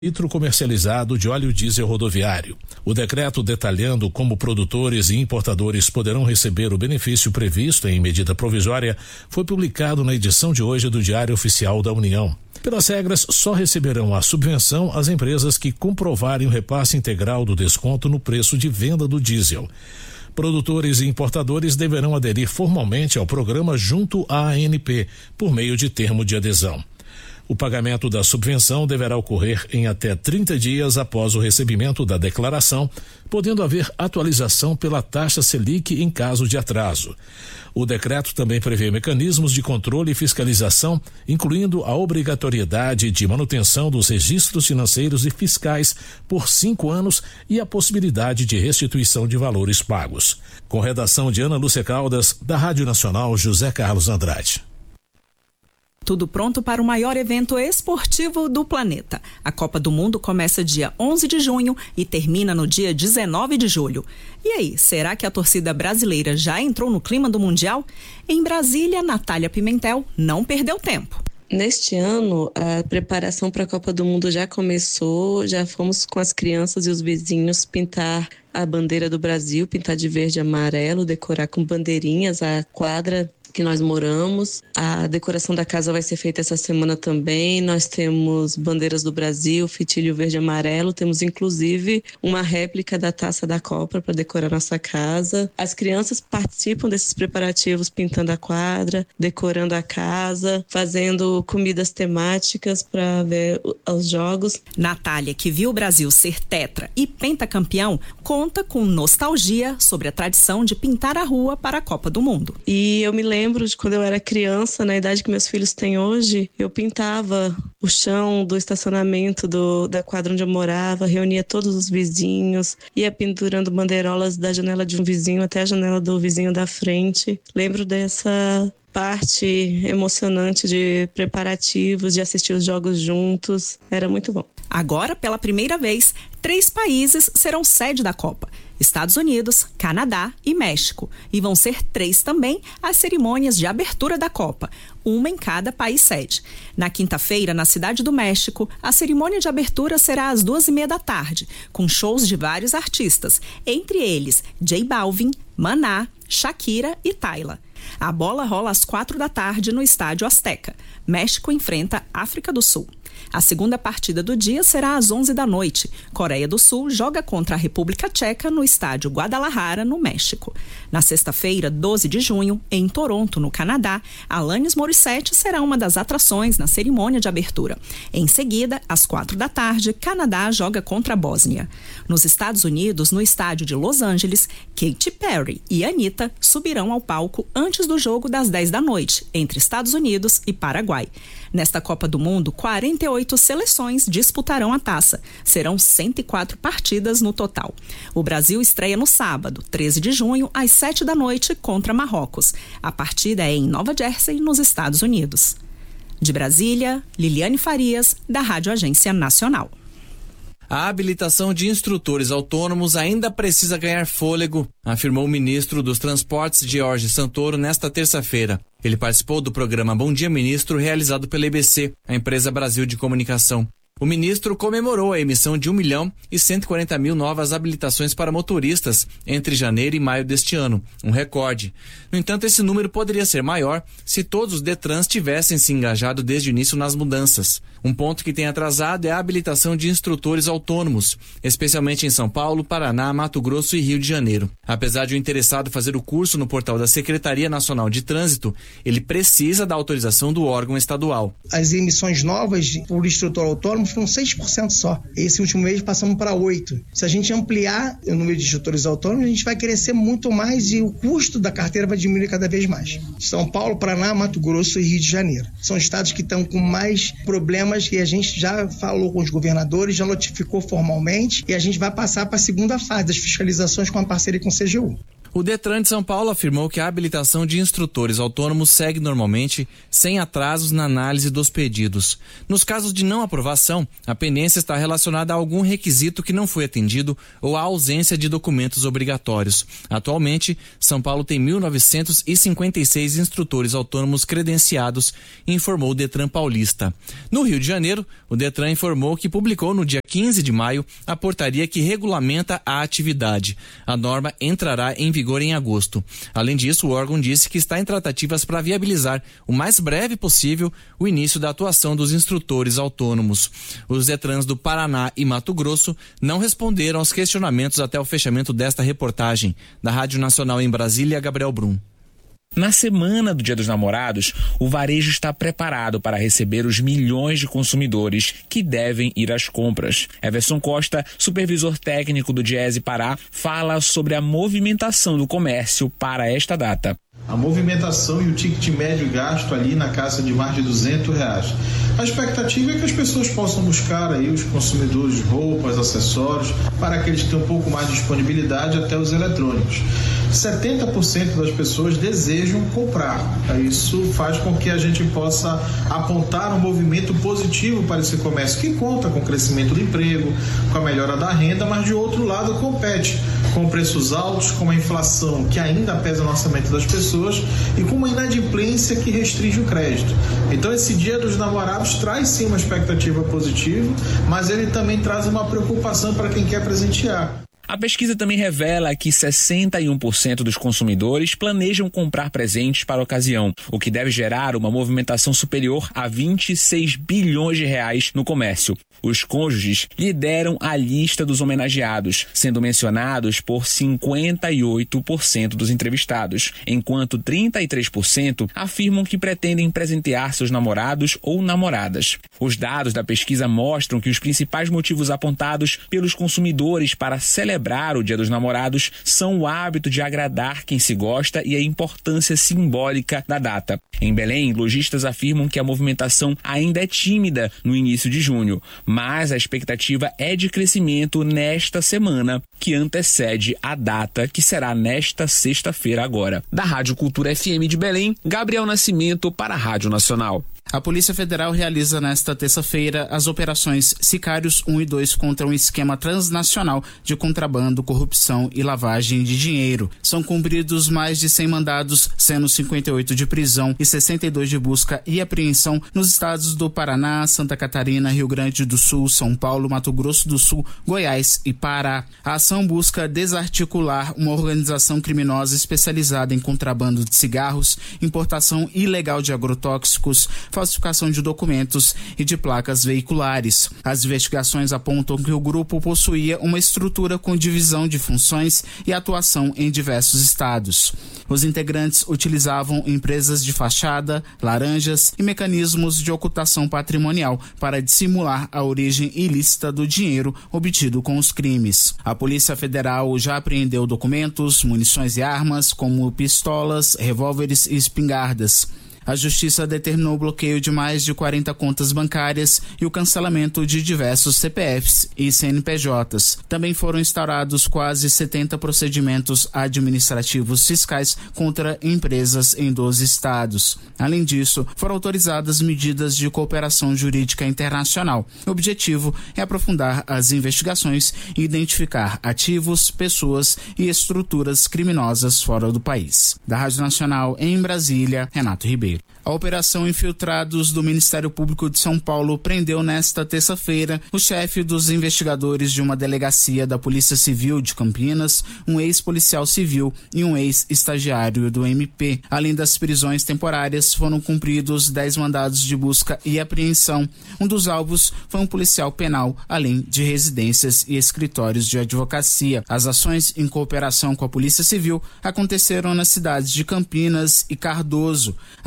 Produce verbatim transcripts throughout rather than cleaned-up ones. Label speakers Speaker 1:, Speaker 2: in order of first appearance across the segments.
Speaker 1: litro comercializado de óleo diesel rodoviário. O decreto detalhando como produtores e importadores poderão receber o benefício previsto em medida provisória foi publicado na edição de hoje do Diário Oficial da União. Pelas regras, só receberão a subvenção as empresas que comprovarem o repasse integral do desconto no preço de venda do diesel. Produtores e importadores deverão aderir formalmente ao programa junto à A N P, por meio de termo de adesão. O pagamento da subvenção deverá ocorrer em até trinta dias após o recebimento da declaração, podendo haver atualização pela taxa Selic em caso de atraso. O decreto também prevê mecanismos de controle e fiscalização, incluindo a obrigatoriedade de manutenção dos registros financeiros e fiscais por cinco anos e a possibilidade de restituição de valores pagos. Com redação de Ana Lúcia Caldas, da Rádio Nacional José Carlos Andrade.
Speaker 2: Tudo pronto para o maior evento esportivo do planeta. A Copa do Mundo começa dia onze de junho e termina no dia dezenove de julho. E aí, será que a torcida brasileira já entrou no clima do Mundial? Em Brasília, Natália Pimentel não perdeu tempo.
Speaker 3: Neste ano, a preparação para a Copa do Mundo já começou, já fomos com as crianças e os vizinhos pintar a bandeira do Brasil, pintar de verde e amarelo, decorar com bandeirinhas a quadra que nós moramos. A decoração da casa vai ser feita essa semana também. Nós temos bandeiras do Brasil, fitilho verde e amarelo. Temos inclusive uma réplica da taça da Copa para decorar nossa casa. As crianças participam desses preparativos, pintando a quadra, decorando a casa, fazendo comidas temáticas para ver os jogos.
Speaker 2: Natália, que viu o Brasil ser tetra e pentacampeão, conta com nostalgia sobre a tradição de pintar a rua para a Copa do Mundo.
Speaker 3: E eu me lembro lembro de quando eu era criança, na idade que meus filhos têm hoje, eu pintava o chão do estacionamento do, da quadra onde eu morava, reunia todos os vizinhos, ia pendurando bandeirolas da janela de um vizinho até a janela do vizinho da frente. Lembro dessa parte emocionante de preparativos, de assistir os jogos juntos. Era muito bom.
Speaker 2: Agora, pela primeira vez, três países serão sede da Copa: Estados Unidos, Canadá e México. E vão ser três também as cerimônias de abertura da Copa, uma em cada país sede. Na quinta-feira, na Cidade do México, a cerimônia de abertura será às duas e meia da tarde, com shows de vários artistas, entre eles J Balvin, Maná, Shakira e Tyla. A bola rola às quatro da tarde no Estádio Azteca. México enfrenta África do Sul. A segunda partida do dia será às onze da noite. Coreia do Sul joga contra a República Tcheca no estádio Guadalajara, no México. Na sexta-feira, doze de junho, em Toronto, no Canadá, Alanis Morissette será uma das atrações na cerimônia de abertura. Em seguida, às quatro da tarde, Canadá joga contra a Bósnia. Nos Estados Unidos, no estádio de Los Angeles, Katy Perry e Anitta subirão ao palco antes do jogo das dez da noite, entre Estados Unidos e Paraguai. Nesta Copa do Mundo, quarenta e oito seleções disputarão a taça. Serão cento e quatro partidas no total. O Brasil estreia no sábado, treze de junho, às sete da noite, contra Marrocos. A partida é em Nova Jersey, nos Estados Unidos. De Brasília, Liliane Farias, da Rádio Agência Nacional.
Speaker 4: A habilitação de instrutores autônomos ainda precisa ganhar fôlego, afirmou o ministro dos Transportes, George Santoro, nesta terça-feira. Ele participou do programa Bom Dia Ministro, realizado pela E B C, a empresa Brasil de Comunicação. O ministro comemorou a emissão de um milhão e cento e quarenta mil novas habilitações para motoristas entre janeiro e maio deste ano, um recorde. No entanto, esse número poderia ser maior se todos os Detrans tivessem se engajado desde o início nas mudanças. Um ponto que tem atrasado é a habilitação de instrutores autônomos, especialmente em São Paulo, Paraná, Mato Grosso e Rio de Janeiro. Apesar de o interessado fazer o curso no portal da Secretaria Nacional de Trânsito, ele precisa da autorização do órgão estadual.
Speaker 5: As emissões novas por instrutor autônomo foram seis por cento só. Esse último mês passamos para oito por cento. Se a gente ampliar o número de instrutores autônomos, a gente vai crescer muito mais e o custo da carteira vai diminuir cada vez mais. São Paulo, Paraná, Mato Grosso e Rio de Janeiro. São estados que estão com mais problemas e a gente já falou com os governadores, já notificou formalmente e a gente vai passar para a segunda fase das fiscalizações com a parceria com o C G U.
Speaker 4: O Detran de São Paulo afirmou que a habilitação de instrutores autônomos segue normalmente, sem atrasos na análise dos pedidos. Nos casos de não aprovação, a pendência está relacionada a algum requisito que não foi atendido ou à ausência de documentos obrigatórios. Atualmente, São Paulo tem mil novecentos e cinquenta e seis instrutores autônomos credenciados, informou o Detran paulista. No Rio de Janeiro, o Detran informou que publicou no dia quinze de maio a portaria que regulamenta a atividade. A norma entrará em vigor em agosto. Além disso, o órgão disse que está em tratativas para viabilizar o mais breve possível o início da atuação dos instrutores autônomos. Os Detrans do Paraná e Mato Grosso não responderam aos questionamentos até o fechamento desta reportagem. Da Rádio Nacional em Brasília, Gabriel Brum.
Speaker 6: Na semana do Dia dos Namorados, o varejo está preparado para receber os milhões de consumidores que devem ir às compras. Everson Costa, supervisor técnico do Diese Pará, fala sobre a movimentação do comércio para esta data.
Speaker 7: A movimentação e o ticket médio gasto ali na casa de mais de duzentos reais. A expectativa é que as pessoas possam buscar aí os consumidores roupas, acessórios, para aqueles que têm um pouco mais de disponibilidade, até os eletrônicos. setenta por cento das pessoas desejam comprar. Isso faz com que a gente possa apontar um movimento positivo para esse comércio, que conta com o crescimento do emprego, com a melhora da renda, mas de outro lado compete com preços altos, com uma inflação que ainda pesa no orçamento das pessoas e com uma inadimplência que restringe o crédito. Então esse Dia dos Namorados traz sim uma expectativa positiva, mas ele também traz uma preocupação para quem quer presentear.
Speaker 6: A pesquisa também revela que sessenta e um por cento dos consumidores planejam comprar presentes para a ocasião, o que deve gerar uma movimentação superior a vinte e seis bilhões de reais no comércio. Os cônjuges lideram a lista dos homenageados, sendo mencionados por cinquenta e oito por cento dos entrevistados, enquanto trinta e três por cento afirmam que pretendem presentear seus namorados ou namoradas. Os dados da pesquisa mostram que os principais motivos apontados pelos consumidores para celebrar o Dia dos Namorados são o hábito de agradar quem se gosta e a importância simbólica da data. Em Belém, lojistas afirmam que a movimentação ainda é tímida no início de junho, mas a expectativa é de crescimento nesta semana, que antecede a data, que será nesta sexta-feira agora. Da Rádio Cultura F M de Belém, Gabriel Nascimento para a Rádio Nacional.
Speaker 8: A Polícia Federal realiza nesta terça-feira as operações Sicários um e dois contra um esquema transnacional de contrabando, corrupção e lavagem de dinheiro. São cumpridos mais de cem mandados, sendo cinquenta e oito de prisão e sessenta e dois de busca e apreensão nos estados do Paraná, Santa Catarina, Rio Grande do Sul, São Paulo, Mato Grosso do Sul, Goiás e Pará. A ação busca desarticular uma organização criminosa especializada em contrabando de cigarros, importação ilegal de agrotóxicos, falsificação de documentos e de placas veiculares. As investigações apontam que o grupo possuía uma estrutura com divisão de funções e atuação em diversos estados. Os integrantes utilizavam empresas de fachada, laranjas e mecanismos de ocultação patrimonial para dissimular a origem ilícita do dinheiro obtido com os crimes. A Polícia Federal já apreendeu documentos, munições e armas, como pistolas, revólveres e espingardas. A Justiça determinou o bloqueio de mais de quarenta contas bancárias e o cancelamento de diversos C P Fs e C N P Js. Também foram instaurados quase setenta procedimentos administrativos fiscais contra empresas em doze estados. Além disso, foram autorizadas medidas de cooperação jurídica internacional. O objetivo é aprofundar as investigações e identificar ativos, pessoas e estruturas criminosas fora do país. Da Rádio Nacional em Brasília, Renato Ribeiro. A Operação Infiltrados do Ministério Público de São Paulo prendeu nesta terça-feira o chefe dos investigadores de uma delegacia da Polícia Civil de Campinas, um ex-policial civil e um ex-estagiário do M P. Além das prisões temporárias, foram cumpridos dez mandados de busca e apreensão. Um dos alvos foi um policial penal, além de residências e escritórios de advocacia. As ações em cooperação com a Polícia Civil aconteceram nas cidades de Campinas e Cardoso. A investigação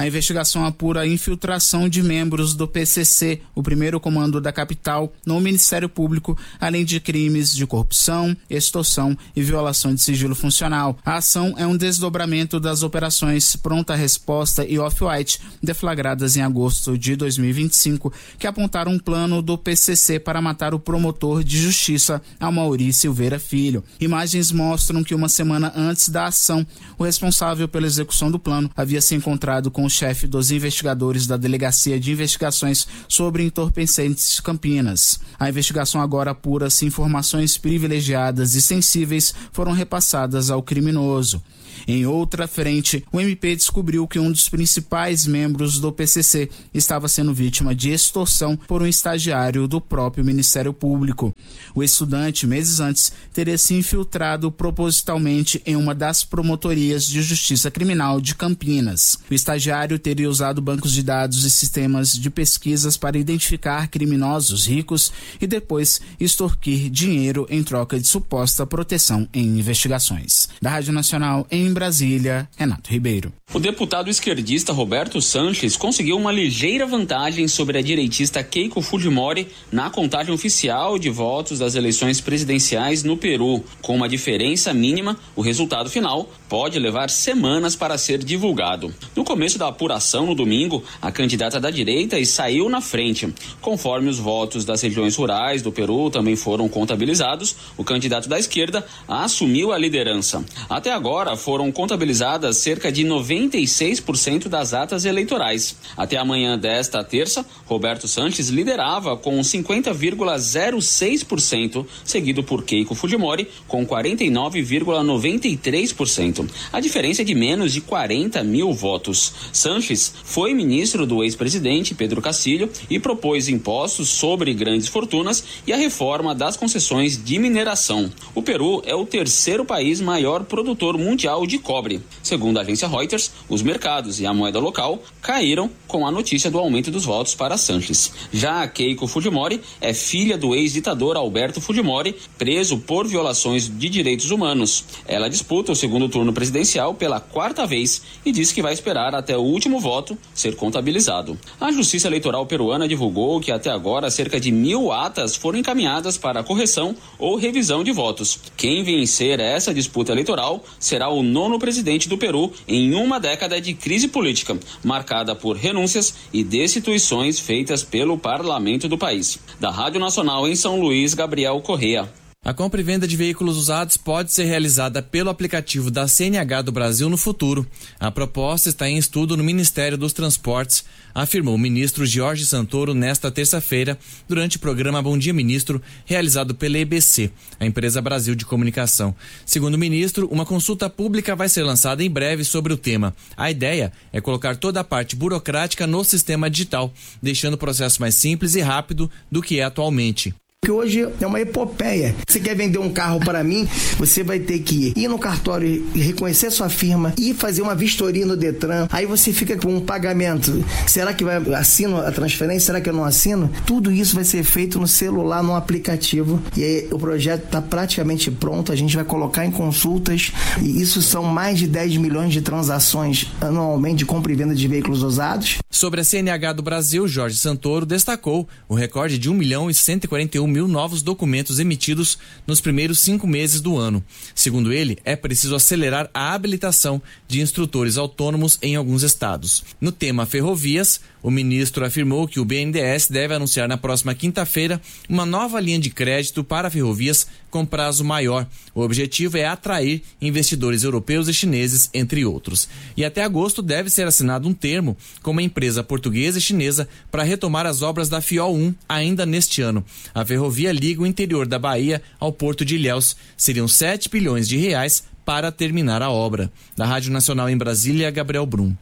Speaker 8: investigação apura a infiltração de membros do P C C, o primeiro comando da capital, no Ministério Público, além de crimes de corrupção, extorsão e violação de sigilo funcional. A ação é um desdobramento das operações Pronta Resposta e Off-White, deflagradas em agosto de dois mil e vinte e cinco, que apontaram um plano do P C C para matar o promotor de justiça, Amaury Silveira Filho. Imagens mostram que uma semana antes da ação, o responsável pela execução do plano havia se encontrado com o chefe dos investigadores da Delegacia de Investigações sobre Entorpecentes de Campinas. A investigação agora apura se informações privilegiadas e sensíveis foram repassadas ao criminoso. Em outra frente, o M P descobriu que um dos principais membros do P C C estava sendo vítima de extorsão por um estagiário do próprio Ministério Público. O estudante, meses antes, teria se infiltrado propositalmente em uma das promotorias de justiça criminal de Campinas. O estagiário teria usado bancos de dados e sistemas de pesquisas para identificar criminosos ricos e depois extorquir dinheiro em troca de suposta proteção em investigações. Da Rádio Nacional em Brasília, Renato Ribeiro.
Speaker 9: O deputado esquerdista Roberto Sanches conseguiu uma ligeira vantagem sobre a direitista Keiko Fujimori na contagem oficial de votos das eleições presidenciais no Peru. Com uma diferença mínima, o resultado final pode levar semanas para ser divulgado. No começo da apuração, no domingo, a candidata da direita saiu na frente. Conforme os votos das regiões rurais do Peru também foram contabilizados, o candidato da esquerda assumiu a liderança. Até agora, foram contabilizadas cerca de noventa e seis por cento das atas eleitorais. Até amanhã desta terça, Roberto Sanches liderava com cinquenta vírgula zero seis por cento, seguido por Keiko Fujimori com quarenta e nove vírgula noventa e três por cento. A diferença é de menos de quarenta mil votos. Sanches foi ministro do ex-presidente Pedro Castillo e propôs impostos sobre grandes fortunas e a reforma das concessões de mineração. O Peru é o terceiro país maior produtor mundial de cobre. Segundo a agência Reuters, os mercados e a moeda local caíram com a notícia do aumento dos votos para Sanches. Já a Keiko Fujimori é filha do ex-ditador Alberto Fujimori, preso por violações de direitos humanos. Ela disputa o segundo turno presidencial pela quarta vez e diz que vai esperar até o último voto ser contabilizado. A Justiça Eleitoral peruana divulgou que até agora cerca de mil atas foram encaminhadas para correção ou revisão de votos. Quem vencer essa disputa eleitoral será o nono presidente do Peru em uma década de crise política, marcada por renúncias e destituições feitas pelo parlamento do país. Da Rádio Nacional em São Luís, Gabriel Correa.
Speaker 4: A compra e venda de veículos usados pode ser realizada pelo aplicativo da C N H do Brasil no futuro. A proposta está em estudo no Ministério dos Transportes, afirmou o ministro Jorge Santoro nesta terça-feira, durante o programa Bom Dia Ministro, realizado pela E B C, a empresa Brasil de Comunicação. Segundo o ministro, uma consulta pública vai ser lançada em breve sobre o tema. A ideia é colocar toda a parte burocrática no sistema digital, deixando o processo mais simples e rápido do que é atualmente.
Speaker 5: Que hoje é uma epopeia. Você quer vender um carro para mim, você vai ter que ir no cartório e reconhecer sua firma e fazer uma vistoria no Detran. Aí você fica com um pagamento. Será que vai assino a transferência? Será que eu não assino? Tudo isso vai ser feito no celular, no aplicativo. E aí, o projeto está praticamente pronto. A gente vai colocar em consultas. E isso são mais de dez milhões de transações anualmente de compra e venda de veículos usados.
Speaker 4: Sobre a C N H do Brasil, Jorge Santoro destacou o recorde de um milhão e cento e quarenta e um mil novos documentos emitidos nos primeiros cinco meses do ano. Segundo ele, é preciso acelerar a habilitação de instrutores autônomos em alguns estados. No tema ferrovias, o ministro afirmou que o B N D E S deve anunciar na próxima quinta-feira uma nova linha de crédito para ferrovias com prazo maior. O objetivo é atrair investidores europeus e chineses, entre outros. E até agosto deve ser assinado um termo com uma empresa portuguesa e chinesa para retomar as obras da Fiol um ainda neste ano. A ferrovia liga o interior da Bahia ao porto de Ilhéus. Seriam sete bilhões de reais para terminar a obra. Da Rádio Nacional em Brasília, Gabriel Brum.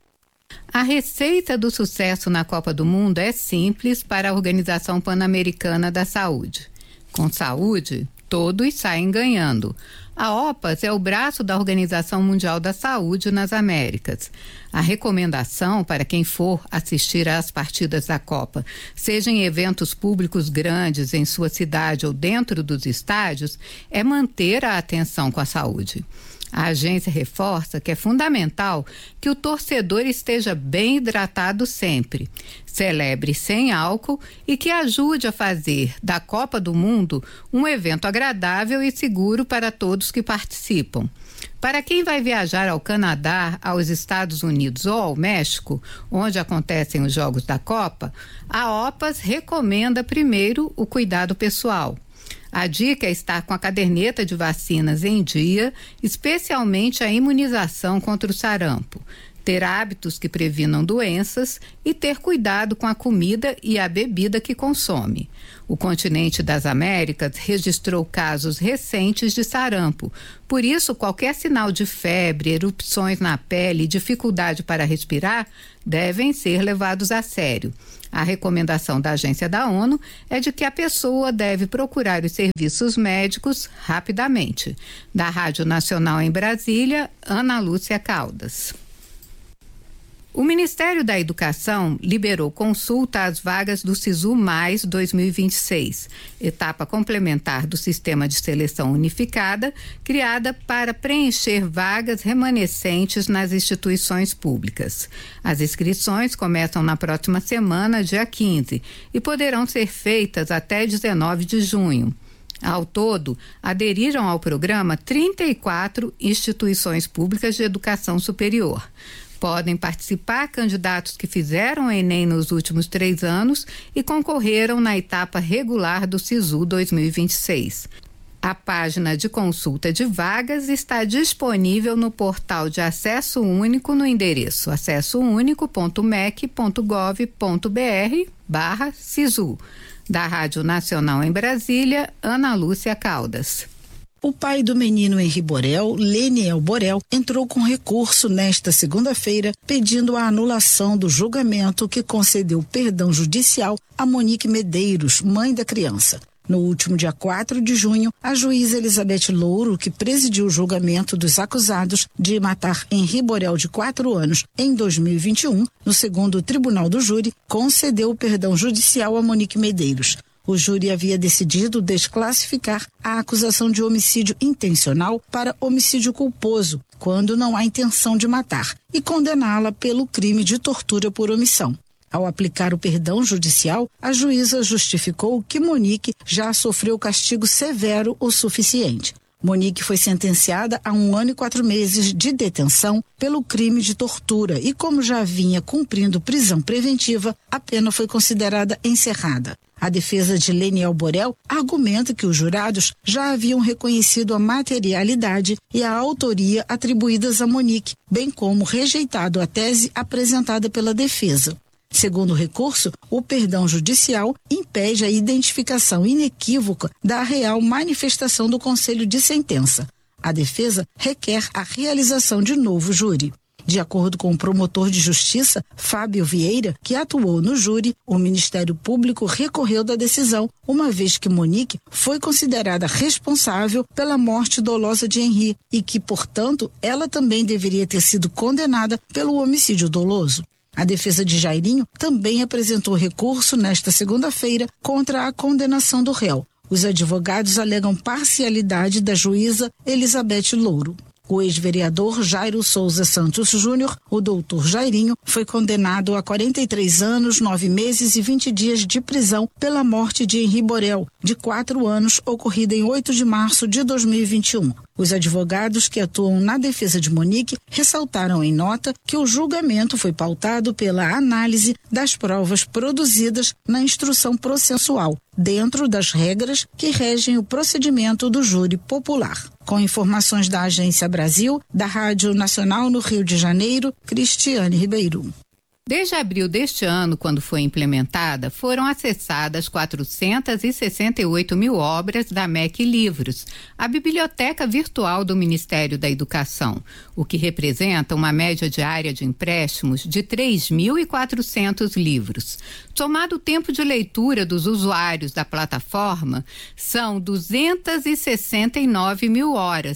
Speaker 10: A receita do sucesso na Copa do Mundo é simples para a Organização Pan-Americana da Saúde. Com saúde, todos saem ganhando. A OPAS é o braço da Organização Mundial da Saúde nas Américas. A recomendação para quem for assistir às partidas da Copa, seja em eventos públicos grandes em sua cidade ou dentro dos estádios, é manter a atenção com a saúde. A agência reforça que é fundamental que o torcedor esteja bem hidratado sempre, celebre sem álcool e que ajude a fazer da Copa do Mundo um evento agradável e seguro para todos que participam. Para quem vai viajar ao Canadá, aos Estados Unidos ou ao México, onde acontecem os Jogos da Copa, a OPAS recomenda primeiro o cuidado pessoal. A dica é estar com a caderneta de vacinas em dia, especialmente a imunização contra o sarampo, ter hábitos que previnam doenças e ter cuidado com a comida e a bebida que consome. O continente das Américas registrou casos recentes de sarampo. Por isso, qualquer sinal de febre, erupções na pele e dificuldade para respirar devem ser levados a sério. A recomendação da Agência da ONU é de que a pessoa deve procurar os serviços médicos rapidamente. Da Rádio Nacional em Brasília, Ana Lúcia Caldas. O Ministério da Educação liberou consulta às vagas do SISU Mais dois mil e vinte e seis, etapa complementar do Sistema de Seleção Unificada, criada para preencher vagas remanescentes nas instituições públicas. As inscrições começam na próxima semana, dia quinze, e poderão ser feitas até dezenove de junho. Ao todo, aderiram ao programa trinta e quatro instituições públicas de educação superior. Podem participar candidatos que fizeram o Enem nos últimos três anos e concorreram na etapa regular do SISU dois mil e vinte e seis. A página de consulta de vagas está disponível no portal de Acesso Único no endereço acesso único ponto m e c ponto gov ponto b r barra SISU. Da Rádio Nacional em Brasília, Ana Lúcia Caldas.
Speaker 11: O pai do menino Henri Borel, Leniel Borel, entrou com recurso nesta segunda-feira pedindo a anulação do julgamento que concedeu perdão judicial a Monique Medeiros, mãe da criança. No último dia quatro de junho, a juíza Elizabeth Louro, que presidiu o julgamento dos acusados de matar Henri Borel, de quatro anos, em dois mil e vinte e um, no segundo tribunal do júri, concedeu o perdão judicial a Monique Medeiros. O júri havia decidido desclassificar a acusação de homicídio intencional para homicídio culposo, quando não há intenção de matar, e condená-la pelo crime de tortura por omissão. Ao aplicar o perdão judicial, a juíza justificou que Monique já sofreu castigo severo o suficiente. Monique foi sentenciada a um ano e quatro meses de detenção pelo crime de tortura e, como já vinha cumprindo prisão preventiva, a pena foi considerada encerrada. A defesa de Leniel Borel argumenta que os jurados já haviam reconhecido a materialidade e a autoria atribuídas a Monique, bem como rejeitado a tese apresentada pela defesa. Segundo o recurso, o perdão judicial impede a identificação inequívoca da real manifestação do conselho de sentença. A defesa requer a realização de novo júri. De acordo com o promotor de justiça, Fábio Vieira, que atuou no júri, o Ministério Público recorreu da decisão, uma vez que Monique foi considerada responsável pela morte dolosa de Henri e que, portanto, ela também deveria ter sido condenada pelo homicídio doloso. A defesa de Jairinho também apresentou recurso nesta segunda-feira contra a condenação do réu. Os advogados alegam parcialidade da juíza Elizabeth Louro. O ex-vereador Jairo Souza Santos Júnior, o doutor Jairinho, foi condenado a quarenta e três anos, nove meses e vinte dias de prisão pela morte de Henri Borel, de quatro anos, ocorrida em oito de março de dois mil e vinte e um. Os advogados que atuam na defesa de Monique ressaltaram em nota que o julgamento foi pautado pela análise das provas produzidas na instrução processual, dentro das regras que regem o procedimento do júri popular. Com informações da Agência Brasil, da Rádio Nacional no Rio de Janeiro, Cristiane Ribeiro.
Speaker 10: Desde abril deste ano, quando foi implementada, foram acessadas quatrocentas e sessenta e oito mil obras da M E C Livros, a biblioteca virtual do Ministério da Educação, o que representa uma média diária de empréstimos de três mil e quatrocentos livros. Somado o tempo de leitura dos usuários da plataforma, são duzentas e sessenta e nove mil horas,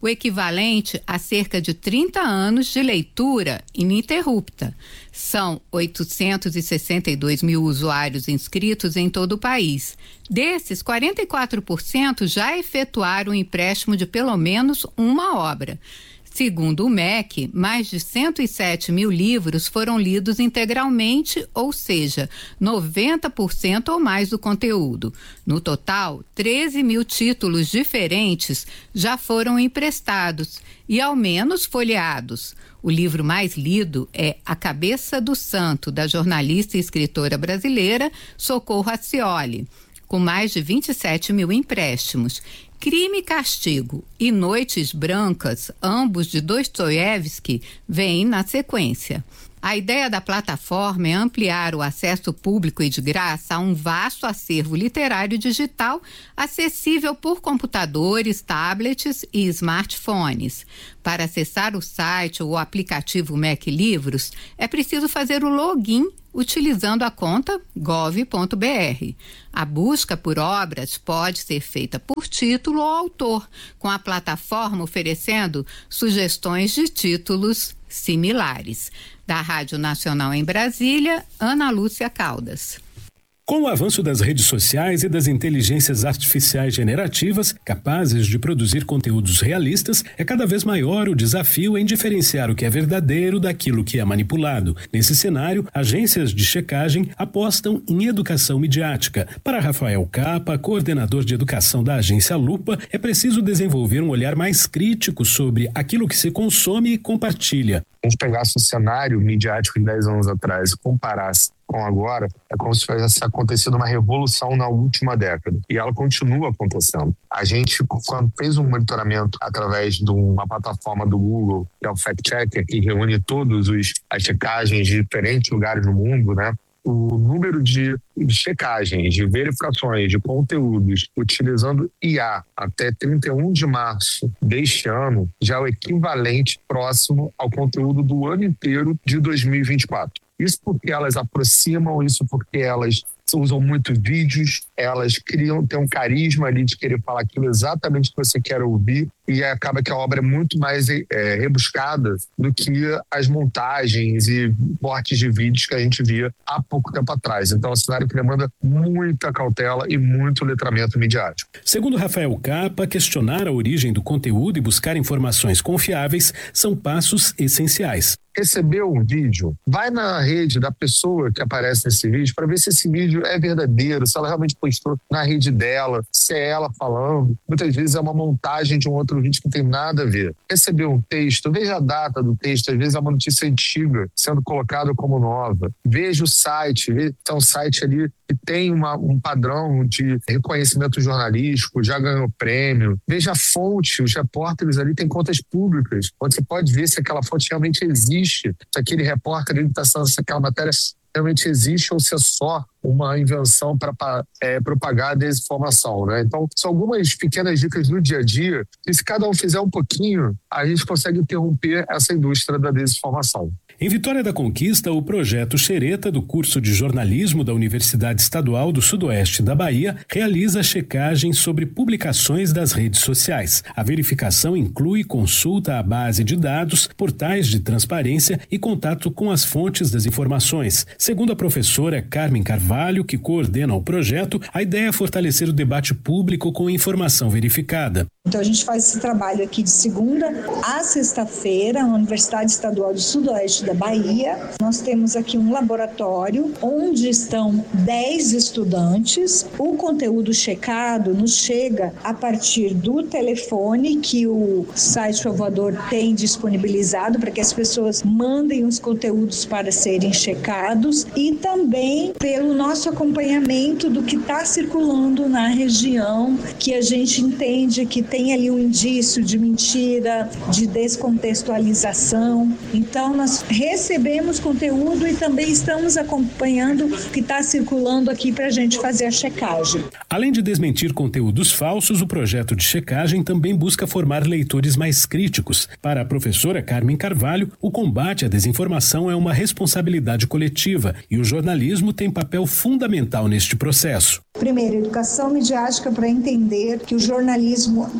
Speaker 10: o equivalente a cerca de trinta anos de leitura ininterrupta. São oitocentos e sessenta e dois mil usuários inscritos em todo o país. Desses, quarenta e quatro por cento já efetuaram o empréstimo de pelo menos uma obra. Segundo o M E C, mais de cento e sete mil livros foram lidos integralmente, ou seja, noventa por cento ou mais do conteúdo. No total, treze mil títulos diferentes já foram emprestados e ao menos folheados. O livro mais lido é A Cabeça do Santo, da jornalista e escritora brasileira Socorro Acioli, com mais de vinte e sete mil empréstimos. Crime e Castigo e Noites Brancas, ambos de Dostoiévski, vêm na sequência. A ideia da plataforma é ampliar o acesso público e de graça a um vasto acervo literário digital acessível por computadores, tablets e smartphones. Para acessar o site ou o aplicativo M E C Livros, é preciso fazer o login utilizando a conta gov ponto br. A busca por obras pode ser feita por título ou autor, com a plataforma oferecendo sugestões de títulos similares. Da Rádio Nacional em Brasília, Ana Lúcia Caldas.
Speaker 12: Com o avanço das redes sociais e das inteligências artificiais generativas, capazes de produzir conteúdos realistas, é cada vez maior o desafio em diferenciar o que é verdadeiro daquilo que é manipulado. Nesse cenário, agências de checagem apostam em educação midiática. Para Rafael Capa, coordenador de educação da agência Lupa, é preciso desenvolver um olhar mais crítico sobre aquilo que se consome e compartilha.
Speaker 13: A gente pegasse o cenário midiático de dez anos atrás e comparasse com agora, é como se tivesse acontecido uma revolução na última década. E ela continua acontecendo. A gente, quando fez um monitoramento através de uma plataforma do Google, que é o Fact Checker, que reúne todas as checagens de diferentes lugares no mundo, né? O número de checagens, de verificações de conteúdos utilizando I A até trinta e um de março deste ano já é o equivalente próximo ao conteúdo do ano inteiro de dois mil e vinte e quatro. Isso porque elas aproximam, isso porque elas usam muito vídeos, elas criam, tem um carisma ali de querer falar aquilo exatamente que você quer ouvir, e acaba que a obra é muito mais é, rebuscada do que as montagens e cortes de vídeos que a gente via há pouco tempo atrás. Então é um cenário que demanda muita cautela e muito letramento midiático.
Speaker 12: Segundo Rafael Capa, questionar a origem do conteúdo e buscar informações confiáveis são passos essenciais.
Speaker 13: Recebeu um vídeo, vai na rede da pessoa que aparece nesse vídeo para ver se esse vídeo é verdadeiro, se ela realmente postou na rede dela, se é ela falando. Muitas vezes é uma montagem de um outro vídeo que não tem nada a ver. Recebeu um texto, veja a data do texto, às vezes é uma notícia antiga sendo colocada como nova. Veja o site, veja se é um site ali que tem uma, um padrão de reconhecimento jornalístico, já ganhou prêmio. Veja a fonte, os repórteres ali têm contas públicas, onde você pode ver se aquela fonte realmente existe, se aquele repórter está falando se aquela matéria realmente existe ou se é só uma invenção para é, propagar a desinformação, né? Então, são algumas pequenas dicas do dia a dia e se cada um fizer um pouquinho, a gente consegue interromper essa indústria da desinformação.
Speaker 12: Em Vitória da Conquista, o projeto Xereta, do curso de jornalismo da Universidade Estadual do Sudoeste da Bahia, realiza checagem sobre publicações das redes sociais. A verificação inclui consulta à base de dados, portais de transparência e contato com as fontes das informações. Segundo a professora Carmen Carvalho, que coordena o projeto, a ideia é fortalecer o debate público com informação verificada.
Speaker 14: Então a gente faz esse trabalho aqui de segunda a sexta-feira na Universidade Estadual do Sudoeste da Bahia. Nós temos aqui um laboratório onde estão dez estudantes. O conteúdo checado nos chega a partir do telefone que o site Salvador tem disponibilizado para que as pessoas mandem os conteúdos para serem checados e também pelo nosso acompanhamento do que está circulando na região, que a gente entende que tem ali um indício de mentira, de descontextualização. Então, nós recebemos conteúdo e também estamos acompanhando o que está circulando aqui para a gente fazer a checagem.
Speaker 12: Além de desmentir conteúdos falsos, o projeto de checagem também busca formar leitores mais críticos. Para a professora Carmen Carvalho, o combate à desinformação é uma responsabilidade coletiva e o jornalismo tem papel fundamental neste processo.
Speaker 14: Primeiro, educação midiática para entender que o jornalismo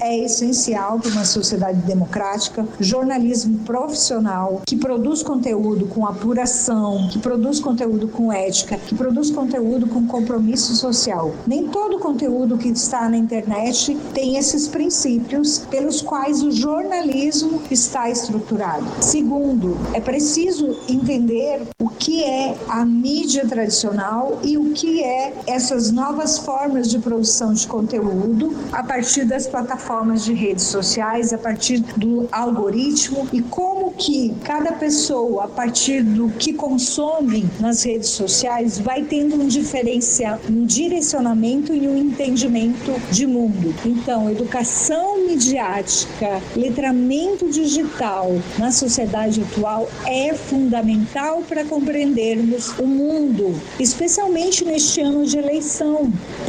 Speaker 14: é essencial para uma sociedade democrática, jornalismo profissional, que produz conteúdo com apuração, que produz conteúdo com ética, que produz conteúdo com compromisso social. Nem todo conteúdo que está na internet tem esses princípios pelos quais o jornalismo está estruturado. Segundo, é preciso entender o que é a mídia tradicional e o que é essas novas formas de produção de conteúdo a partir das plataformas de redes sociais, a partir do algoritmo, e como que cada pessoa, a partir do que consome nas redes sociais, vai tendo um diferencial, um direcionamento e um entendimento de mundo. Então, educação midiática, letramento digital na sociedade atual é fundamental para compreendermos o mundo, especialmente neste ano de eleição.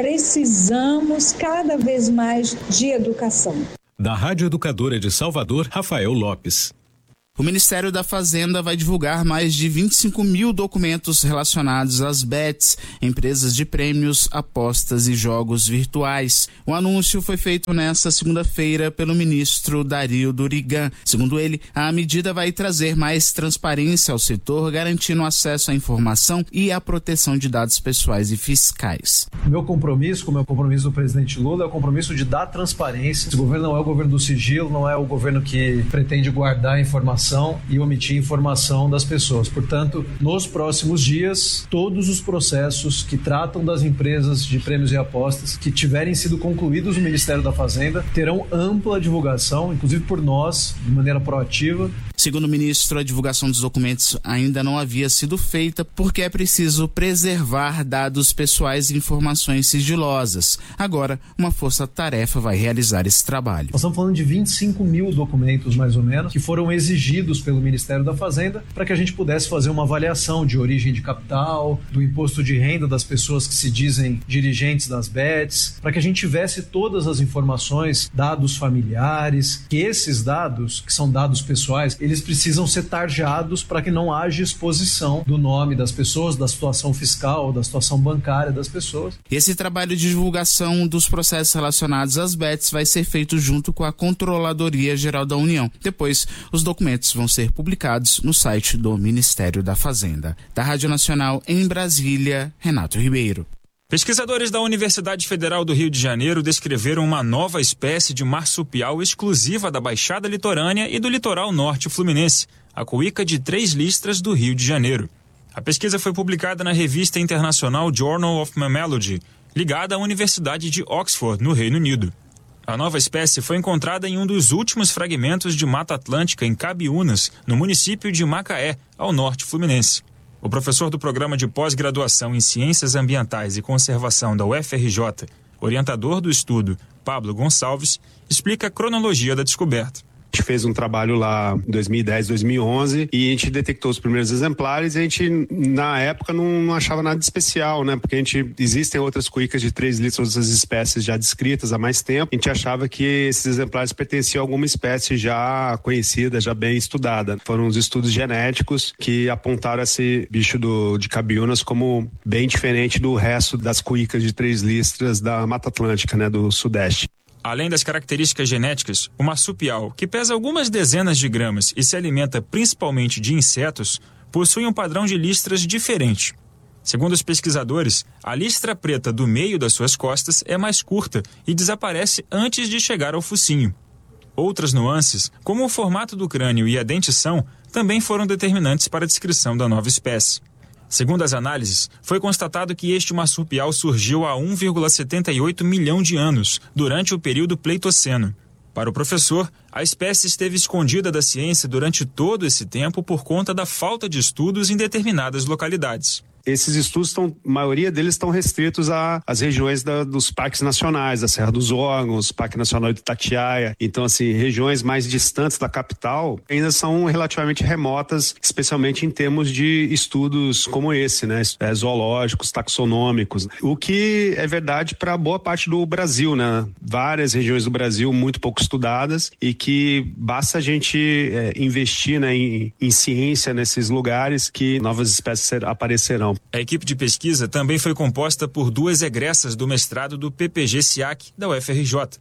Speaker 14: Precisamos cada vez mais de educação.
Speaker 12: Da Rádio Educadora de Salvador, Rafael Lopes.
Speaker 8: O Ministério da Fazenda vai divulgar mais de vinte e cinco mil documentos relacionados às bets, empresas de prêmios, apostas e jogos virtuais. O anúncio foi feito nesta segunda-feira pelo ministro Dario Durigan. Segundo ele, a medida vai trazer mais transparência ao setor, garantindo acesso à informação e à proteção de dados pessoais e fiscais.
Speaker 15: Meu compromisso, como é o compromisso do presidente Lula, é o compromisso de dar transparência. Esse governo não é o governo do sigilo, não é o governo que pretende guardar informação e omitir informação das pessoas. Portanto, nos próximos dias, todos os processos que tratam das empresas de prêmios e apostas que tiverem sido concluídos no Ministério da Fazenda terão ampla divulgação, inclusive por nós, de maneira proativa.
Speaker 8: Segundo o ministro, a divulgação dos documentos ainda não havia sido feita porque é preciso preservar dados pessoais e informações sigilosas. Agora, uma força-tarefa vai realizar esse trabalho.
Speaker 15: Nós estamos falando de vinte e cinco mil documentos, mais ou menos, que foram exigidos pelo Ministério da Fazenda para que a gente pudesse fazer uma avaliação de origem de capital, do imposto de renda das pessoas que se dizem dirigentes das bets, para que a gente tivesse todas as informações, dados familiares, que esses dados, que são dados pessoais, eles precisam ser tarjados para que não haja exposição do nome das pessoas, da situação fiscal, da situação bancária das pessoas.
Speaker 8: Esse trabalho de divulgação dos processos relacionados às bets vai ser feito junto com a Controladoria Geral da União. Depois, os documentos vão ser publicados no site do Ministério da Fazenda. Da Rádio Nacional em Brasília, Renato Ribeiro.
Speaker 16: Pesquisadores da Universidade Federal do Rio de Janeiro descreveram uma nova espécie de marsupial exclusiva da Baixada Litorânea e do litoral norte fluminense, a cuíca de três listras do Rio de Janeiro. A pesquisa foi publicada na revista internacional Journal of Mammalogy, ligada à Universidade de Oxford, no Reino Unido. A nova espécie foi encontrada em um dos últimos fragmentos de Mata Atlântica em Cabiúnas, no município de Macaé, ao norte fluminense. O professor do programa de pós-graduação em Ciências Ambientais e Conservação da U F R J, orientador do estudo, Pablo Gonçalves, explica a cronologia da descoberta.
Speaker 17: A gente fez um trabalho lá em dois mil e dez, dois mil e onze e a gente detectou os primeiros exemplares e a gente, na época, não, não achava nada de especial, né? Porque a gente, existem outras cuícas de três litros, outras espécies já descritas há mais tempo. A gente achava que esses exemplares pertenciam a alguma espécie já conhecida, já bem estudada. Foram os estudos genéticos que apontaram esse bicho do, de Cabiúnas como bem diferente do resto das cuícas de três listras da Mata Atlântica, né? Do Sudeste.
Speaker 16: Além das características genéticas, o marsupial, que pesa algumas dezenas de gramas e se alimenta principalmente de insetos, possui um padrão de listras diferente. Segundo os pesquisadores, a listra preta do meio das suas costas é mais curta e desaparece antes de chegar ao focinho. Outras nuances, como o formato do crânio e a dentição, também foram determinantes para a descrição da nova espécie. Segundo as análises, foi constatado que este marsupial surgiu há um vírgula setenta e oito milhão de anos, durante o período Pleistoceno. Para o professor, a espécie esteve escondida da ciência durante todo esse tempo por conta da falta de estudos em determinadas localidades.
Speaker 17: Esses estudos, estão, a maioria deles estão restritos às regiões da, dos parques nacionais, da Serra dos Órgãos, Parque Nacional de Itatiaia. Então, assim, regiões mais distantes da capital ainda são relativamente remotas, especialmente em termos de estudos como esse, né? É, zoológicos, taxonômicos. O que é verdade para boa parte do Brasil, né? Várias regiões do Brasil muito pouco estudadas e que basta a gente é, investir, né, em, em ciência nesses lugares que novas espécies aparecerão.
Speaker 16: A equipe de pesquisa também foi composta por duas egressas do mestrado do P P G-SIAC da U F R J.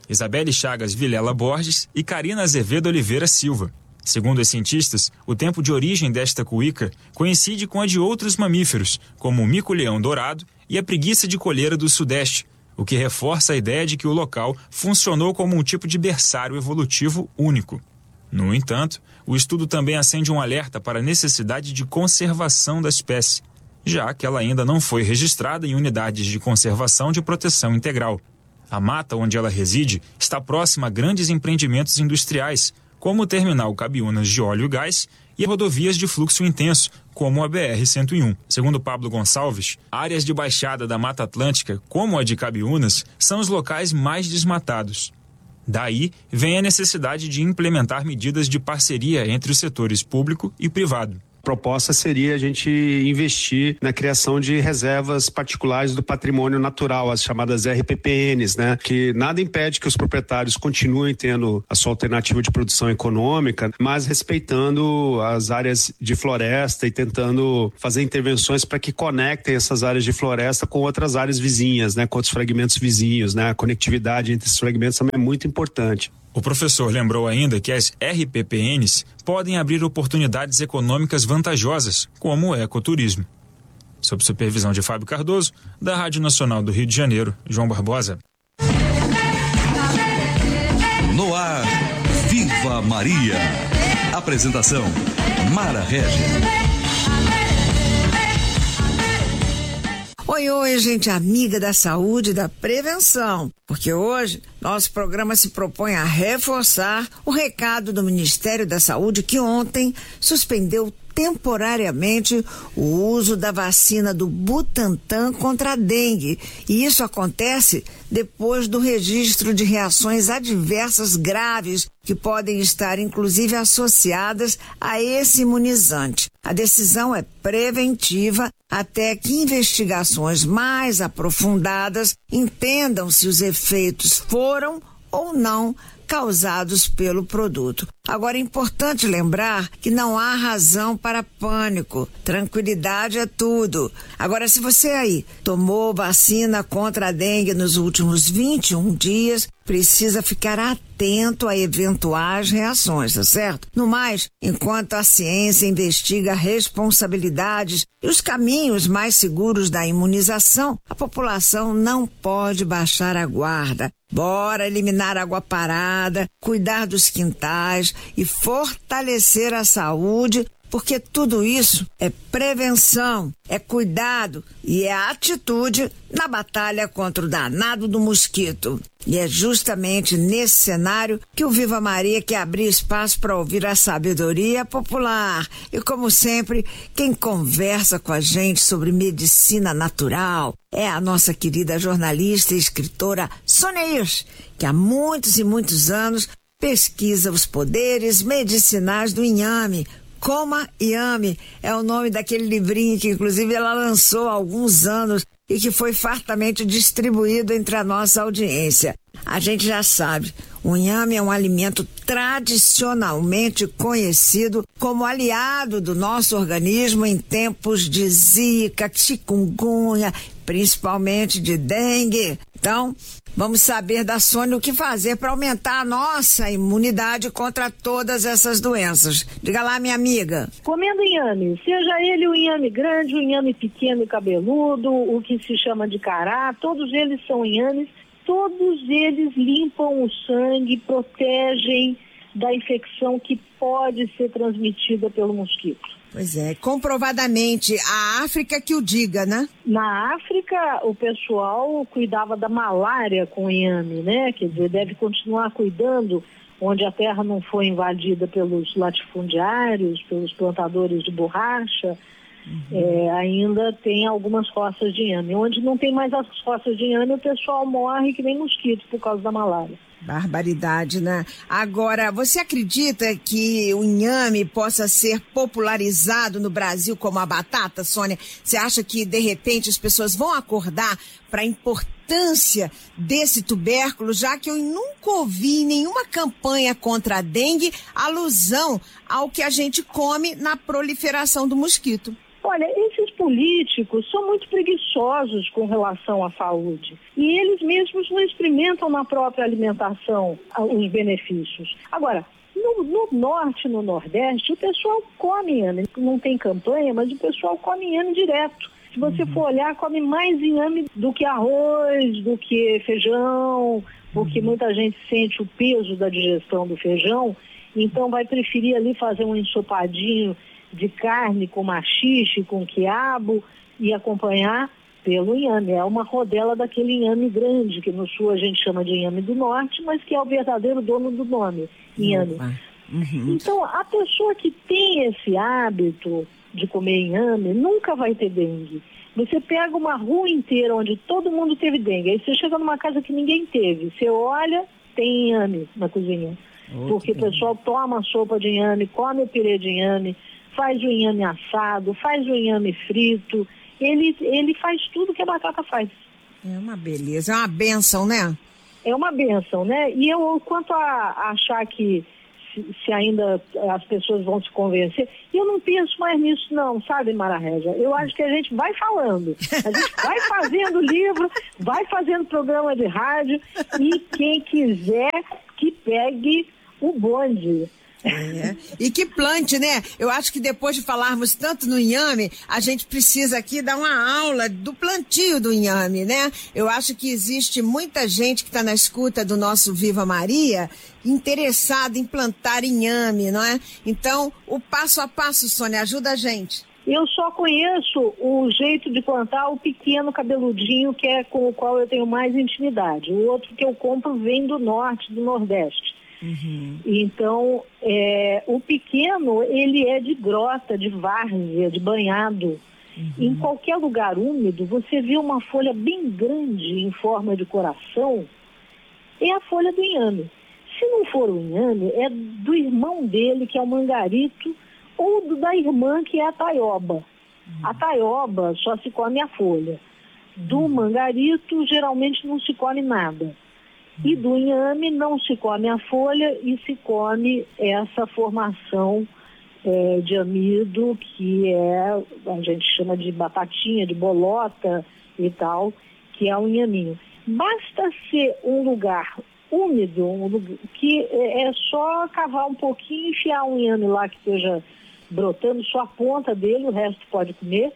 Speaker 16: Isabelle Chagas Vilela Borges e Karina Azevedo Oliveira Silva. Segundo os cientistas, o tempo de origem desta cuíca coincide com a de outros mamíferos, como o mico-leão dourado e a preguiça de coleira do Sudeste, o que reforça a ideia de que o local funcionou como um tipo de berçário evolutivo único. No entanto, o estudo também acende um alerta para a necessidade de conservação da espécie, já que ela ainda não foi registrada em unidades de conservação de proteção integral. A mata onde ela reside está próxima a grandes empreendimentos industriais, como o terminal Cabiúnas de óleo e gás e rodovias de fluxo intenso, como a B R cento e um. Segundo Pablo Gonçalves, áreas de baixada da Mata Atlântica, como a de Cabiúnas, são os locais mais desmatados. Daí vem a necessidade de implementar medidas de parceria entre os setores público e privado.
Speaker 17: A proposta seria a gente investir na criação de reservas particulares do patrimônio natural, as chamadas R P P Ns, né? Que nada impede que os proprietários continuem tendo a sua alternativa de produção econômica, mas respeitando as áreas de floresta e tentando fazer intervenções para que conectem essas áreas de floresta com outras áreas vizinhas, né? Com outros fragmentos vizinhos, né? A conectividade entre esses fragmentos também é muito importante.
Speaker 16: O professor lembrou ainda que as R P P Ns podem abrir oportunidades econômicas vantajosas, como o ecoturismo. Sob supervisão de Fábio Cardoso, da Rádio Nacional do Rio de Janeiro, João Barbosa.
Speaker 18: No ar, Viva Maria. Apresentação, Mara Regis.
Speaker 19: Oi, oi, gente amiga da saúde e da prevenção, porque hoje nosso programa se propõe a reforçar o recado do Ministério da Saúde que ontem suspendeu temporariamente o uso da vacina do Butantan contra a dengue. E isso acontece depois do registro de reações adversas graves que podem estar inclusive associadas a esse imunizante. A decisão é preventiva até que investigações mais aprofundadas entendam se os efeitos foram ou não causados pelo produto. Agora é importante lembrar que não há razão para pânico. Tranquilidade é tudo. Agora, se você aí tomou vacina contra a dengue nos últimos vinte e um dias, precisa ficar atento a eventuais reações, tá certo? No mais, enquanto a ciência investiga responsabilidades e os caminhos mais seguros da imunização, a população não pode baixar a guarda. Bora eliminar água parada, cuidar dos quintais e fortalecer a saúde, porque tudo isso é prevenção, é cuidado e é atitude na batalha contra o danado do mosquito. E é justamente nesse cenário que o Viva Maria quer abrir espaço para ouvir a sabedoria popular. E como sempre, quem conversa com a gente sobre medicina natural é a nossa querida jornalista e escritora Sônia Hirsch, que há muitos e muitos anos pesquisa os poderes medicinais do inhame. Coma Inhame é o nome daquele livrinho que inclusive ela lançou há alguns anos e que foi fartamente distribuído entre a nossa audiência. A gente já sabe, o inhame é um alimento tradicionalmente conhecido como aliado do nosso organismo em tempos de zika, chikungunya, principalmente de dengue. Então, vamos saber da Sônia o que fazer para aumentar a nossa imunidade contra todas essas doenças. Diga lá, minha amiga.
Speaker 20: Comendo inhame, seja ele o inhame grande, o inhame pequeno e cabeludo, o que se chama de cará, todos eles são inhames, todos eles limpam o sangue, protegem da infecção que pode ser transmitida pelo mosquito.
Speaker 19: Pois é, comprovadamente, a África que o diga, né?
Speaker 20: Na África, o pessoal cuidava da malária com inhame, né? Quer dizer, deve continuar cuidando onde a terra não foi invadida pelos latifundiários, pelos plantadores de borracha. Uhum. É, ainda tem algumas roças de inhame. Onde não tem mais as roças de inhame, o pessoal morre que nem mosquito por causa da malária.
Speaker 19: Barbaridade, né? Agora, você acredita que o inhame possa ser popularizado no Brasil como a batata, Sônia? Você acha que, de repente, as pessoas vão acordar para a importância desse tubérculo, já que eu nunca ouvi em nenhuma campanha contra a dengue alusão ao que a gente come na proliferação do mosquito?
Speaker 20: Olha, esses políticos são muito preguiçosos com relação à saúde e eles mesmos não experimentam na própria alimentação os benefícios. Agora, no, no norte e no nordeste, o pessoal come inhame. Não tem campanha, mas o pessoal come inhame direto. Se você for olhar, come mais inhame do que arroz, do que feijão, porque muita gente sente o peso da digestão do feijão, então vai preferir ali fazer um ensopadinho de carne com maxixe, com quiabo e acompanhar pelo inhame. É uma rodela daquele inhame grande, que no sul a gente chama de inhame do norte, mas que é o verdadeiro dono do nome, inhame. Uhum. Então, a pessoa que tem esse hábito de comer inhame nunca vai ter dengue. Você pega uma rua inteira onde todo mundo teve dengue, aí você chega numa casa que ninguém teve, você olha, tem inhame na cozinha. Oh, porque o pessoal toma sopa de inhame, come o pirê de inhame, faz o inhame assado, faz o inhame frito, ele, ele faz tudo que a batata faz.
Speaker 19: É uma beleza, é uma bênção, né?
Speaker 20: É uma bênção, né? E eu, quanto a, a achar que se, se ainda as pessoas vão se convencer, eu não penso mais nisso não, sabe, Mara Régia? Eu acho que a gente vai falando, a gente vai fazendo livro, vai fazendo programa de rádio e quem quiser que pegue o bonde.
Speaker 19: É. E que plante, né? Eu acho que depois de falarmos tanto no inhame, a gente precisa aqui dar uma aula do plantio do inhame, né? Eu acho que existe muita gente que está na escuta do nosso Viva Maria interessada em plantar inhame, não é? Então, o passo a passo, Sônia, ajuda a gente.
Speaker 20: Eu só conheço o jeito de plantar o pequeno cabeludinho, que é com o qual eu tenho mais intimidade. O outro que eu compro vem do norte, do nordeste. Uhum. Então, é, o pequeno, ele é de grota, de várzea, de banhado. Uhum. Em qualquer lugar úmido, você vê uma folha bem grande em forma de coração, é a folha do inhame. Se não for o inhame, é do irmão dele, que é o mangarito, ou do, da irmã, que é a taioba. Uhum. A taioba só se come a folha. Do uhum. mangarito, geralmente não se come nada. E do inhame não se come a folha e se come essa formação é, de amido, que é, a gente chama de batatinha, de bolota e tal, que é o inhaminho. Basta ser um lugar úmido, um lugar, que é só cavar um pouquinho e enfiar um inhame lá que esteja brotando, só a ponta dele, o resto pode comer,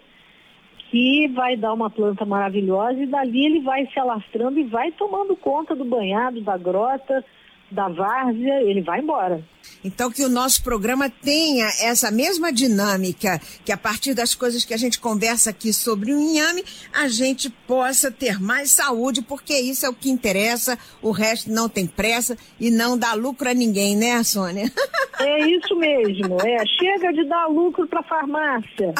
Speaker 20: que vai dar uma planta maravilhosa e dali ele vai se alastrando e vai tomando conta do banhado, da grota, da várzea, ele vai embora.
Speaker 19: Então que o nosso programa tenha essa mesma dinâmica, que a partir das coisas que a gente conversa aqui sobre o inhame, a gente possa ter mais saúde, porque isso é o que interessa, o resto não tem pressa e não dá lucro a ninguém, né, Sônia?
Speaker 20: É isso mesmo, é, chega de dar lucro para a farmácia.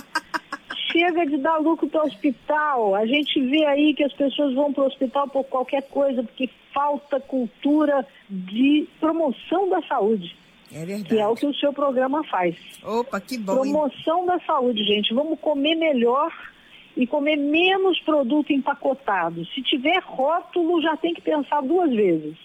Speaker 20: Chega de dar lucro para o hospital. A gente vê aí que as pessoas vão para o hospital por qualquer coisa, porque falta cultura de promoção da saúde.
Speaker 19: É verdade.
Speaker 20: Que é o que o seu programa faz.
Speaker 19: Opa, que bom.
Speaker 20: Promoção hein? da saúde, gente. Vamos comer melhor e comer menos produto empacotado. Se tiver rótulo, já tem que pensar duas vezes.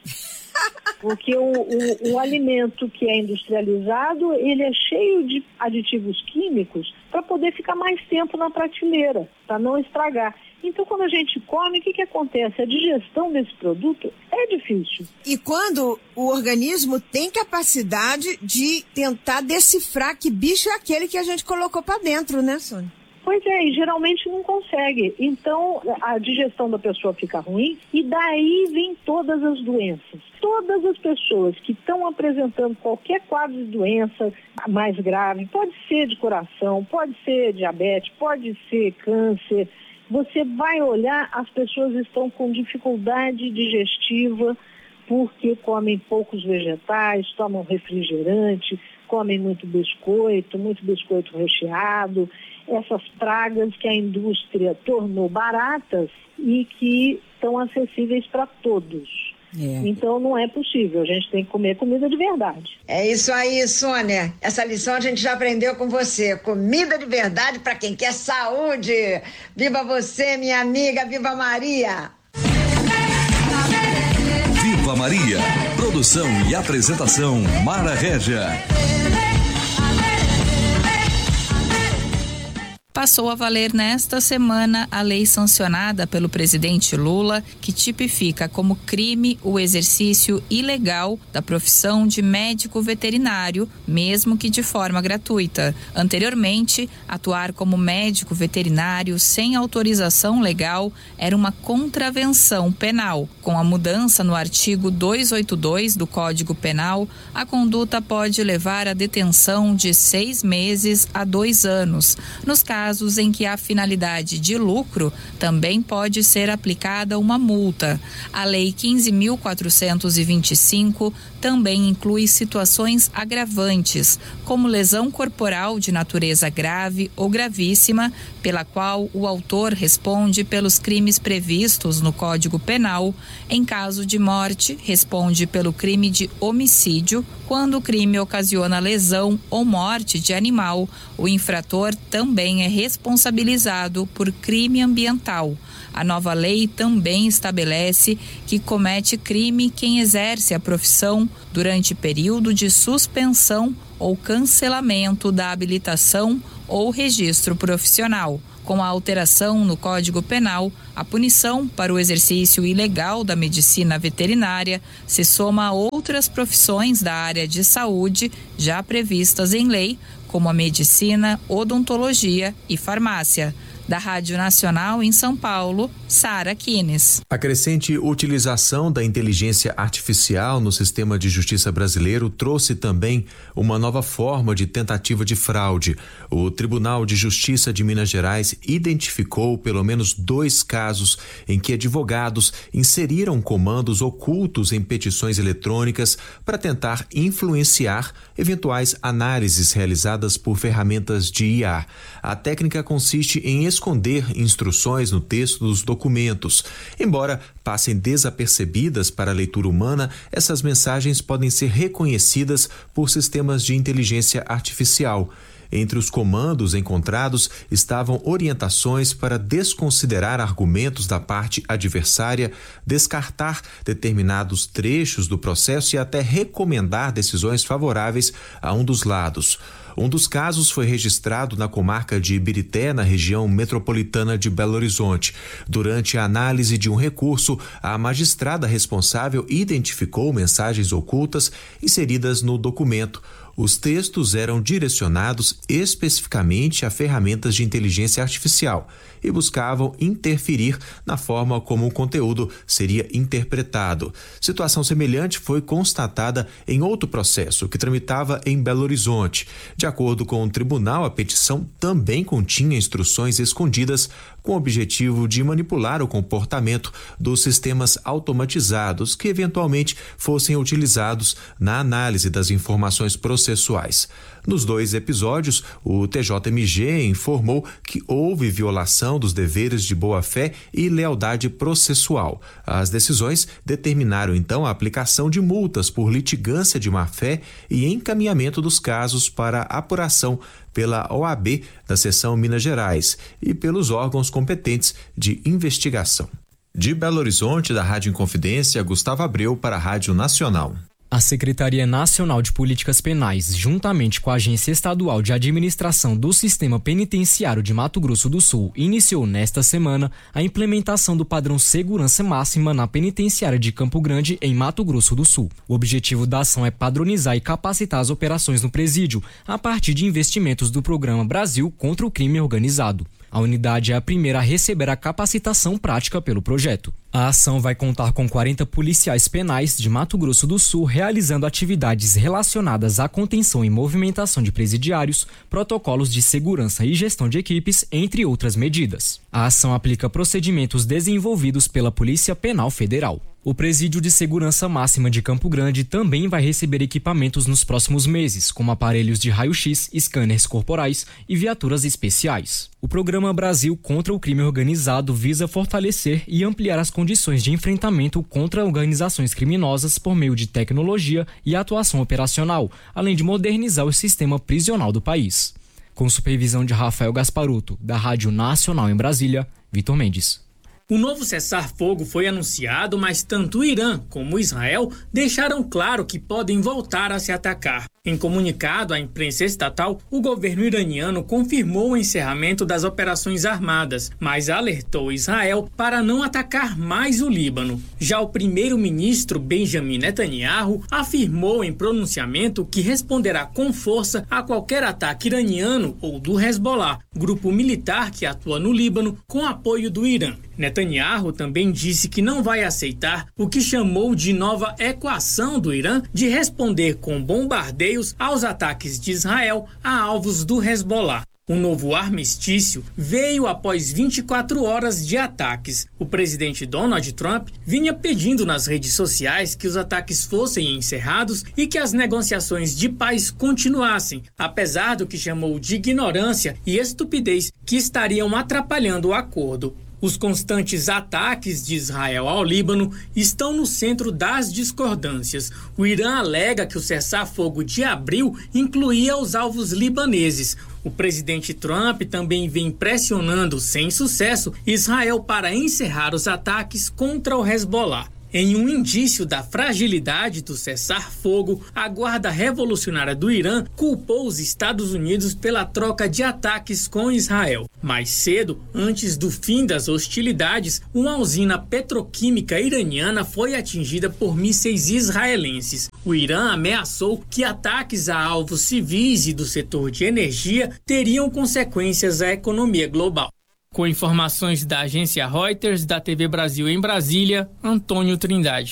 Speaker 20: Porque o, o, o alimento que é industrializado, ele é cheio de aditivos químicos para poder ficar mais tempo na prateleira, para não estragar. Então, quando a gente come, o que, que acontece? A digestão desse produto é difícil.
Speaker 19: E quando o organismo tem capacidade de tentar decifrar que bicho é aquele que a gente colocou para dentro, né, Sônia?
Speaker 20: Pois é, e geralmente não consegue. Então, a digestão da pessoa fica ruim e daí vem todas as doenças. Todas as pessoas que estão apresentando qualquer quadro de doença mais grave, pode ser de coração, pode ser diabetes, pode ser câncer, você vai olhar, as pessoas estão com dificuldade digestiva porque comem poucos vegetais, tomam refrigerante, comem muito biscoito, muito biscoito recheado, essas pragas que a indústria tornou baratas e que estão acessíveis para todos. É. Então não é possível, a gente tem que comer comida de verdade.
Speaker 19: É isso aí, Sônia. Essa lição a gente já aprendeu com você. Comida de verdade para quem quer saúde. Viva você, minha amiga, viva Maria!
Speaker 18: Viva Maria! Produção e apresentação Mara Régia.
Speaker 21: Passou a valer nesta semana a lei sancionada pelo presidente Lula, que tipifica como crime o exercício ilegal da profissão de médico veterinário, mesmo que de forma gratuita. Anteriormente, atuar como médico veterinário sem autorização legal era uma contravenção penal. Com a mudança no artigo duzentos e oitenta e dois do Código Penal, a conduta pode levar à detenção de seis meses a dois anos. Nos casos Casos em que a finalidade de lucro, também pode ser aplicada uma multa. A Lei quinze mil quatrocentos e vinte e cinco também inclui situações agravantes, como lesão corporal de natureza grave ou gravíssima, pela qual o autor responde pelos crimes previstos no Código Penal. Em caso de morte, responde pelo crime de homicídio. Quando o crime ocasiona lesão ou morte de animal, o infrator também é responsabilizado por crime ambiental. A nova lei também estabelece que comete crime quem exerce a profissão durante período de suspensão ou cancelamento da habilitação ou registro profissional. Com a alteração no Código Penal, a punição para o exercício ilegal da medicina veterinária se soma a outras profissões da área de saúde já previstas em lei, como a medicina, odontologia e farmácia. Da Rádio Nacional em São Paulo, Sara Kines.
Speaker 22: A crescente utilização da inteligência artificial no sistema de justiça brasileiro trouxe também uma nova forma de tentativa de fraude. O Tribunal de Justiça de Minas Gerais identificou pelo menos dois casos em que advogados inseriram comandos ocultos em petições eletrônicas para tentar influenciar eventuais análises realizadas por ferramentas de I A. A técnica consiste em esconder instruções no texto dos documentos. Embora passem desapercebidas para a leitura humana, essas mensagens podem ser reconhecidas por sistemas de inteligência artificial. Entre os comandos encontrados estavam orientações para desconsiderar argumentos da parte adversária, descartar determinados trechos do processo e até recomendar decisões favoráveis a um dos lados. Um dos casos foi registrado na comarca de Ibirité, na região metropolitana de Belo Horizonte. Durante a análise de um recurso, a magistrada responsável identificou mensagens ocultas inseridas no documento. Os textos eram direcionados especificamente a ferramentas de inteligência artificial e buscavam interferir na forma como o conteúdo seria interpretado. Situação semelhante foi constatada em outro processo que tramitava em Belo Horizonte. De acordo com o tribunal, a petição também continha instruções escondidas com o objetivo de manipular o comportamento dos sistemas automatizados que eventualmente fossem utilizados na análise das informações processuais. Nos dois episódios, o T J M G informou que houve violação dos deveres de boa-fé e lealdade processual. As decisões determinaram então a aplicação de multas por litigância de má-fé e encaminhamento dos casos para apuração pela O A B da Seção Minas Gerais e pelos órgãos competentes de investigação. De Belo Horizonte, da Rádio Inconfidência, Gustavo Abreu para a Rádio Nacional.
Speaker 23: A Secretaria Nacional de Políticas Penais, juntamente com a Agência Estadual de Administração do Sistema Penitenciário de Mato Grosso do Sul, iniciou nesta semana a implementação do padrão Segurança Máxima na Penitenciária de Campo Grande, em Mato Grosso do Sul. O objetivo da ação é padronizar e capacitar as operações no presídio a partir de investimentos do Programa Brasil contra o Crime Organizado. A unidade é a primeira a receber a capacitação prática pelo projeto. A ação vai contar com quarenta policiais penais de Mato Grosso do Sul realizando atividades relacionadas à contenção e movimentação de presidiários, protocolos de segurança e gestão de equipes, entre outras medidas. A ação aplica procedimentos desenvolvidos pela Polícia Penal Federal. O Presídio de Segurança Máxima de Campo Grande também vai receber equipamentos nos próximos meses, como aparelhos de raio-x, scanners corporais e viaturas especiais. O Programa Brasil contra o Crime Organizado visa fortalecer e ampliar as condições de enfrentamento contra organizações criminosas por meio de tecnologia e atuação operacional, além de modernizar o sistema prisional do país. Com supervisão de Rafael Gasparuto, da Rádio Nacional em Brasília, Vitor Mendes.
Speaker 1: O novo cessar-fogo foi anunciado, mas tanto o Irã como o Israel deixaram claro que podem voltar a se atacar. Em comunicado à imprensa estatal, o governo iraniano confirmou o encerramento das operações armadas, mas alertou Israel para não atacar mais o Líbano. Já o primeiro-ministro Benjamin Netanyahu afirmou em pronunciamento que responderá com força a qualquer ataque iraniano ou do Hezbollah, grupo militar que atua no Líbano com apoio do Irã. Netanyahu também disse que não vai aceitar o que chamou de nova equação do Irã de responder com bombardeios aos ataques de Israel a alvos do Hezbollah. O novo armistício veio após vinte e quatro horas de ataques. O presidente Donald Trump vinha pedindo nas redes sociais que os ataques fossem encerrados e que as negociações de paz continuassem, apesar do que chamou de ignorância e estupidez que estariam atrapalhando o acordo. Os constantes ataques de Israel ao Líbano estão no centro das discordâncias. O Irã alega que o cessar-fogo de abril incluía os alvos libaneses. O presidente Trump também vem pressionando, sem sucesso, Israel para encerrar os ataques contra o Hezbollah. Em um indício da fragilidade do cessar-fogo, a Guarda Revolucionária do Irã culpou os Estados Unidos pela troca de ataques com Israel. Mais cedo, antes do fim das hostilidades, uma usina petroquímica iraniana foi atingida por mísseis israelenses. O Irã ameaçou que ataques a alvos civis e do setor de energia teriam consequências à economia global. Com informações da agência Reuters, da T V Brasil em Brasília, Antônio Trindade.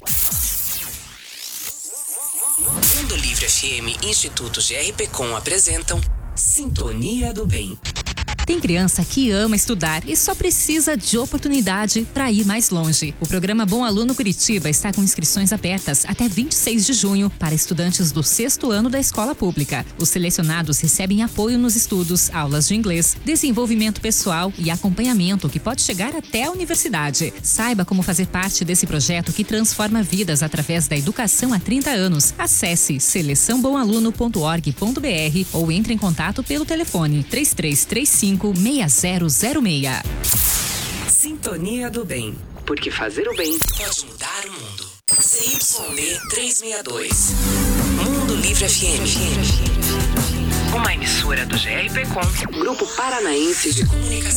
Speaker 2: Mundo Livre F M e Instituto G R P Com apresentam Sintonia do Bem.
Speaker 3: Tem criança que ama estudar e só precisa de oportunidade para ir mais longe. O programa Bom Aluno Curitiba está com inscrições abertas até vinte e seis de junho para estudantes do sexto ano da escola pública. Os selecionados recebem apoio nos estudos, aulas de inglês, desenvolvimento pessoal e acompanhamento que pode chegar até a universidade. Saiba como fazer parte desse projeto que transforma vidas através da educação há trinta anos. Acesse seleção bom aluno ponto org ponto b r ou entre em contato pelo telefone três três três cinco seis zero zero seis.
Speaker 2: Sintonia do Bem, porque fazer o bem pode mudar o mundo. C Y D trezentos e sessenta e dois, Mundo Livre F M, uma emissora do G R P Com, Grupo Paranaense de Comunicação.